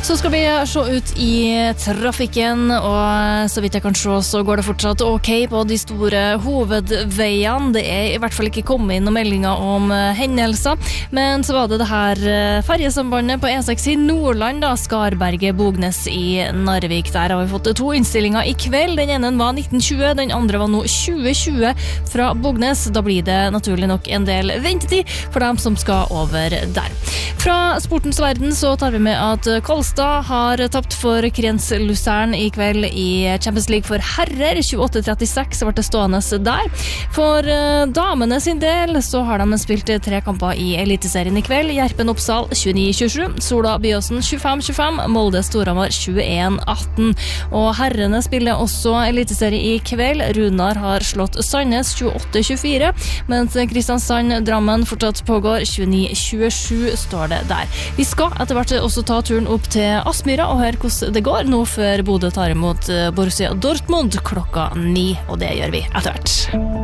Så skal vi se ut i trafikken, og så vidt jeg kan se så går det fortsatt ok på de store hovedveiene. Det I hvert fall ikke kommet inn noen meldinger om hendelser, men så var det her ferjesambandet på E6 I Nordland, da, Skarberget, Bognes I Narvik. Der har vi fått 2 innstillinger I kveld. Den ene var 1920, den andre var nå 2020 fra Bognes. Da blir det naturlig nok en del ventetid for dem som skal over der. Fra sportens verden så tar vi med at Kolstad har tapt for Kriens Luzern I kveld I Champions League for herrer. 28-36 ble det stående der. For damene sin del så har de spilt 3 kamper I Eliteserien I kveld. Gjerpen Oppsal 29-27, Sola Byåsen 25-25, Molde Storhamar 21-18. Og herrene spiller også Eliteserie I kveld. Runar har slått Sandnes 28-24, mens Kristiansand Drammen fortsatt pågår 29-27 står det der. Vi skal etter hvert også ta turen opp til Aspmyra og høre hvordan det går nå før Bodø tar imot Borussia Dortmund klokka 9, og det gjør vi etter hvert.